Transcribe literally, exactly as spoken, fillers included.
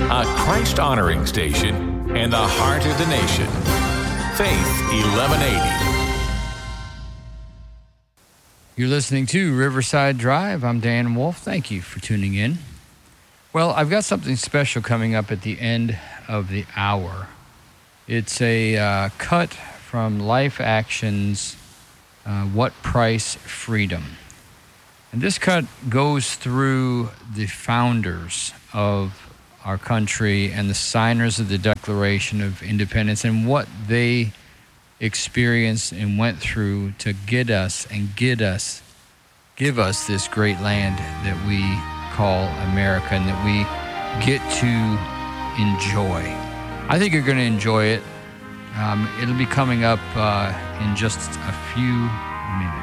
a Christ-honoring station in the heart of the nation. Faith eleven eighty. You're listening to Riverside Drive. I'm Dan Wolf. Thank you for tuning in. Well, I've got something special coming up at the end of the hour. It's a uh, cut from Life Action's uh, What Price Freedom. And this cut goes through the founders of our country and the signers of the Declaration of Independence and what they experienced and went through to get us and get us, give us this great land that we call America and that we get to enjoy. I think you're going to enjoy it. Um, it'll be coming up uh, in just a few minutes.